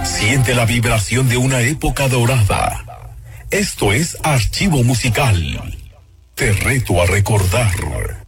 Siente la vibración de una época dorada. Esto es Archivo Musical. Te reto a recordar.